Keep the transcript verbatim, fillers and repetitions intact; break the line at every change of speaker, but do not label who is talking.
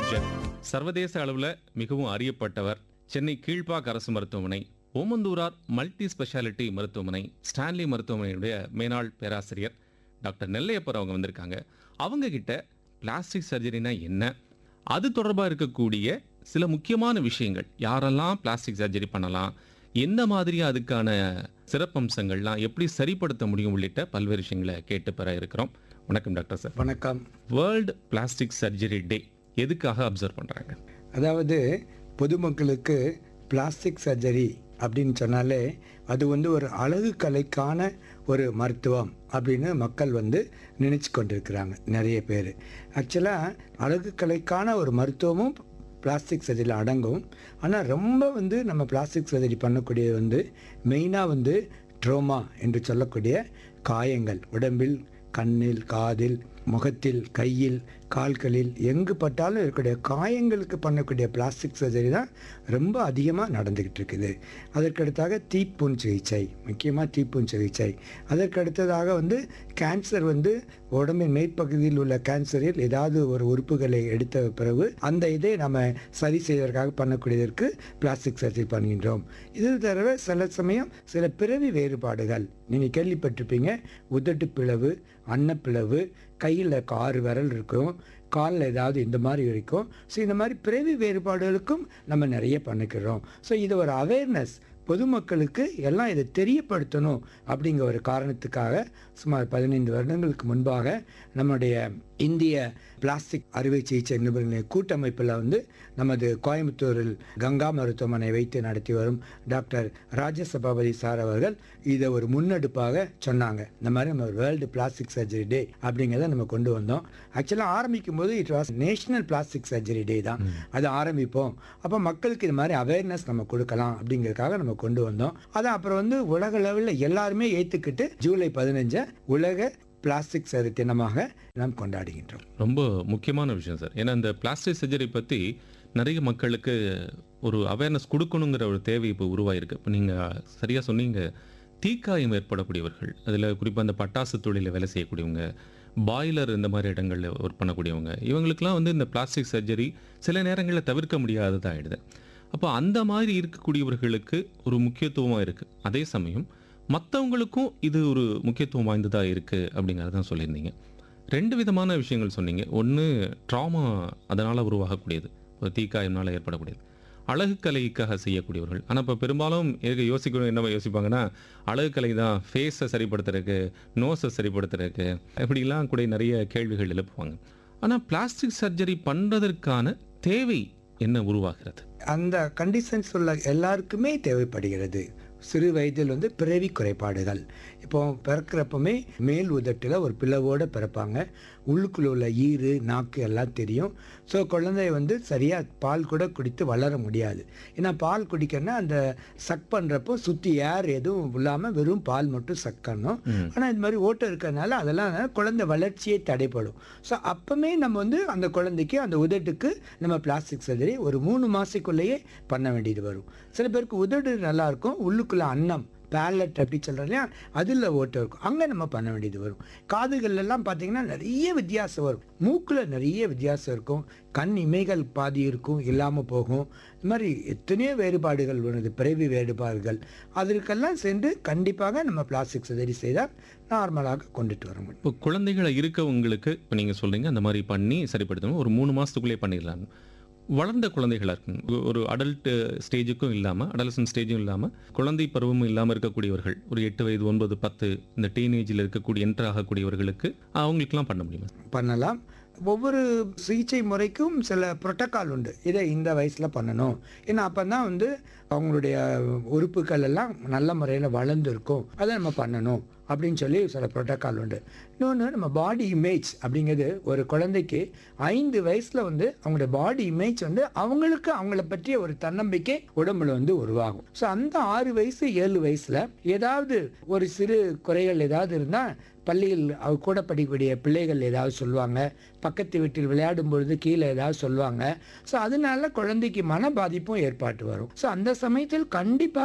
Surgeon. சர்வதேச அளவில் மிகவும் அறியப்பட்டவர். சென்னை கீழ்ப்பாக் அரசு மருத்துவமனை, ஓமந்தூரார் மல்டி ஸ்பெஷாலிட்டி மருத்துவமனை, ஸ்டான்லி மருத்துவமனையுடைய மேனாள் பேராசிரியர் டாக்டர் நெல்லையப்பர் அவங்க வந்திருக்காங்க. அவங்க கிட்ட பிளாஸ்டிக் சர்ஜரினா என்ன, அது தொடர்பாக இருக்கக்கூடிய சில முக்கியமான விஷயங்கள், யாரெல்லாம் பிளாஸ்டிக் சர்ஜரி பண்ணலாம், எந்த மாதிரி அதுக்கான சிறப்பம்சங்கள்லாம் எப்படி சரிப்படுத்த முடியும் உள்ளிட்ட பல்வேறு விஷயங்களை கேட்டு பெற இருக்கிறோம். வணக்கம் டாக்டர் சார்.
வணக்கம்.
வேர்ல்டு பிளாஸ்டிக் சர்ஜரி டே எதுக்காக அப்சர்வ் பண்ணுறாங்க?
அதாவது பொதுமக்களுக்கு பிளாஸ்டிக் சர்ஜரி அப்படின்னு சொன்னாலே அது வந்து ஒரு அழகு கலைக்கான ஒரு மருத்துவம் அப்படின்னு மக்கள் வந்து நினச்சி கொண்டிருக்கிறாங்க நிறைய பேர். ஆக்சுவலாக அழகு கலைக்கான ஒரு மருத்துவமும் பிளாஸ்டிக் சர்ஜரியில் அடங்கும். ஆனால் ரொம்ப வந்து நம்ம பிளாஸ்டிக் சர்ஜரி பண்ணக்கூடியது வந்து மெயினாக வந்து ட்ரோமா என்று சொல்லக்கூடிய காயங்கள், உடம்பில், கண்ணில், காதில், முகத்தில், கையில், கால்களில் எங்கு பட்டாலும் இருக்கக்கூடிய காயங்களுக்கு பண்ணக்கூடிய பிளாஸ்டிக் சர்ஜரி தான் ரொம்ப அதிகமாக நடந்துக்கிட்டு இருக்குது. அதற்கடுத்தாக தீப்புண் சிகிச்சை, முக்கியமாக தீப்புண் சிகிச்சை. அதற்கடுத்ததாக வந்து கேன்சர், வந்து உடம்பின் மேற்பகுதியில் உள்ள கேன்சரில் ஏதாவது ஒரு உறுப்புகளை எடுத்த பிறகு அந்த இதை நம்ம சரி செய்வதற்காக பண்ணக்கூடியதற்கு பிளாஸ்டிக் சர்ஜரி பண்ணுகின்றோம். இது தவிர சில சமயம் சில பிறவி வேறுபாடுகள் நீங்கள் கேள்விப்பட்டிருப்பீங்க. உதட்டு பிளவு, அன்னப்பிளவு, கையில் ஆறு விரல் இருக்கும், காலில் ஏதாவது இந்த மாதிரி இருக்கும். ஸோ இந்த மாதிரி பிறவி வேறுபாடுகளுக்கும் நம்ம நிறைய பண்ணிக்கிறோம். ஸோ இது ஒரு அவேர்னஸ், பொதுமக்களுக்கு எல்லாம் இதை தெரியப்படுத்தணும் அப்படிங்கிற ஒரு காரணத்துக்காக சுமார் பதினைந்து வருடங்களுக்கு முன்பாக நம்முடைய இந்திய பிளாஸ்டிக் அறுவை சிகிச்சை நிபுணர்களின் கூட்டமைப்பில் வந்து நமது கோயம்புத்தூரில் கங்கா மருத்துவமனை வைத்து நடத்தி வரும் டாக்டர் ராஜசபாபதி சார் அவர்கள் இதை ஒரு முன்னெடுப்பாக சொன்னாங்க. இந்த மாதிரி நம்ம வேர்ல்டு பிளாஸ்டிக் சர்ஜரி டே அப்படிங்கிறத நம்ம கொண்டு வந்தோம். ஆக்சுவலாக ஆரம்பிக்கும் போது it was national plastic surgery டே தான் அது ஆரம்பிப்போம். அப்போ மக்களுக்கு இது மாதிரி அவேர்னஸ் நம்ம கொடுக்கலாம் அப்படிங்கிறதுக்காக நம்ம கொண்டு வந்தோம். அதை அப்புறம் வந்து உலக அளவில் எல்லாருமே ஏற்றுக்கிட்டு ஜூலை பதினஞ்சு உலக பிளாஸ்டிக் சர்ஜரி தினமாக நாம் கொண்டாடுகின்றோம்.
ரொம்ப முக்கியமான விஷயம் சார். ஏன்னா இந்த பிளாஸ்டிக் சர்ஜரி பற்றி நிறைய மக்களுக்கு ஒரு அவேர்னஸ் கொடுக்கணுங்கிற ஒரு தேவை இப்போ உருவாயிருக்கு. இப்போ நீங்கள் சரியாக சொன்னீங்க, தீக்காயம் ஏற்படக்கூடியவர்கள், அதில் குறிப்பாக அந்த பட்டாசு தொழிலில் வேலை செய்யக்கூடியவங்க, பாய்லர் இந்த மாதிரி இடங்களில் ஒர்க் பண்ணக்கூடியவங்க, இவங்களுக்கெல்லாம் வந்து இந்த பிளாஸ்டிக் சர்ஜரி சில நேரங்களில் தவிர்க்க முடியாததாக ஆகிடுது. அப்போ அந்த மாதிரி இருக்கக்கூடியவர்களுக்கு ஒரு முக்கியத்துவமாக இருக்குது. அதே சமயம் மற்றவங்களுக்கும் இது ஒரு முக்கியத்துவம் வாய்ந்ததாக இருக்குது அப்படிங்கிறதான் சொல்லியிருந்தீங்க. ரெண்டு விதமான விஷயங்கள் சொன்னீங்க. ஒன்று ட்ராமா, அதனால் உருவாகக்கூடியது, ஒரு தீக்காயம்னால் ஏற்படக்கூடியது. அழகு கலைக்காக செய்யக்கூடியவர்கள். ஆனால் இப்போ பெரும்பாலும் எதுக்கு யோசிக்கணும், என்ன யோசிப்பாங்கன்னா, அழகு கலை தான், ஃபேஸை சரிப்படுத்துறதுக்கு, நோஸை சரிப்படுத்துறதுக்கு, இப்படிலாம் கூட நிறைய கேள்விகள் எழுப்புவாங்க. ஆனால் பிளாஸ்டிக் சர்ஜரி பண்ணுறதற்கான தேவை என்ன உருவாகிறது?
அந்த கண்டிஷன்ஸ் உள்ள எல்லாருக்குமே தேவைப்படுகிறது. சிறு வயதில் வந்து பிறவி குறைபாடுகள், இப்போ பிறக்கிறப்பமே மேல் உதட்டில் ஒரு பிளவோடு பிறப்பாங்க. உள்ளுக்குள்ள உள்ள ஈறு, நாக்கு எல்லாம் தெரியும். ஸோ குழந்தைய வந்து சரியாக பால் கூட குடித்து வளர முடியாது. ஏன்னா பால் குடிக்கணும்னா அந்த சக் பண்ணுறப்போ சுற்றி ஏர் எதுவும் இல்லாமல் வெறும் பால் மட்டும் சக் பண்ணணும். ஆனால் இது மாதிரி ஓட்டம் இருக்கிறதுனால அதெல்லாம் குழந்தை வளர்ச்சியே தடைப்படும். ஸோ அப்போமே நம்ம வந்து அந்த குழந்தைக்கு அந்த உதட்டுக்கு நம்ம பிளாஸ்டிக் சர்ஜரி ஒரு மூணு மாதத்துக்குள்ளேயே பண்ண வேண்டியது வரும். சில பேருக்கு உதடு நல்லாயிருக்கும், உள்ளுக்குள்ள அன்னம், பேலட் அப்படி சொல்கிறோம் இல்லையா, அதில் ஓட்டம் இருக்கும், அங்கே நம்ம பண்ண வேண்டியது வரும். காதுகள்லாம் பார்த்தீங்கன்னா நிறைய வித்தியாசம் வரும், மூக்கில் நிறைய வித்தியாசம் இருக்கும், கண் இமைகள் பாதி இருக்கும், இல்லாமல் போகும். இது மாதிரி எத்தனையோ வேறுபாடுகள் வருது, பிறவி வேறுபாடுகள். அதற்கெல்லாம் சென்று கண்டிப்பாக நம்ம பிளாஸ்டிக் சர்ஜரி செய்தால் நார்மலாக கொண்டுட்டு வர முடியும்.
இப்போ குழந்தைகளை இருக்கவங்களுக்கு இப்போ நீங்கள் சொல்கிறீங்க அந்த மாதிரி பண்ணி சரிப்படுத்தணும், ஒரு மூணு மாதத்துக்குள்ளே பண்ணிடலாம். வளர்ந்த குழந்தைகளாக இருக்கும், ஒரு அடல்ட் ஸ்டேஜுக்கும் இல்லாமல், அடல்சன் ஸ்டேஜும் இல்லாமல், குழந்தை பருவமும் இல்லாமல் இருக்கக்கூடியவர்கள், ஒரு எட்டு வயது, ஒன்பது, பத்து, இந்த டீனேஜில் இருக்கக்கூடிய என்டர் ஆகக்கூடியவர்களுக்கு அவங்களுக்கெல்லாம் பண்ண முடியுமா?
பண்ணலாம். ஒவ்வொரு சிகிச்சை முறைக்கும் சில புரோட்டோக்கால் உண்டு. இதை இந்த வயசில் பண்ணணும், ஏன்னா அப்போ தான் வந்து அவங்களுடைய உறுப்புகள் எல்லாம் நல்ல முறையில் வளர்ந்துருக்கும், அதை நம்ம பண்ணணும் அப்படின்னு சொல்லி சில புரோட்டோக்கால் உண்டு. இன்னொன்று, நம்ம பாடி இமேஜ் அப்படிங்கிறது ஒரு குழந்தைக்கு ஐந்து வயசில் வந்து அவங்களுடைய பாடி இமேஜ் வந்து அவங்களுக்கு அவங்கள பற்றிய ஒரு தன்னம்பிக்கை உடம்புல வந்து உருவாகும். ஸோ அந்த ஆறு வயசு ஏழு வயசில் ஏதாவது ஒரு சிறு குறைகள் ஏதாவது இருந்தால் பள்ளியில் அவ கூட படிக்கக்கூடிய பிள்ளைகள் ஏதாவது சொல்லுவாங்க, பக்கத்து வீட்டில் விளையாடும் பொழுது கீழே ஏதாவது சொல்லுவாங்க. ஸோ அதனால குழந்தைக்கு மன பாதிப்பும் ஏற்பாட்டு வரும். ஸோ அந்த சமயத்தில் கண்டிப்பாக